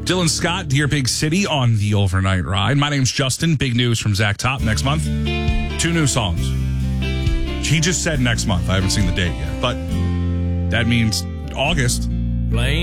Dylan Scott, Dear Big City on the overnight ride. My name's Justin. Big news from Zach Top next month. 2 new songs. He just said next month. I haven't seen the date yet, but that means August.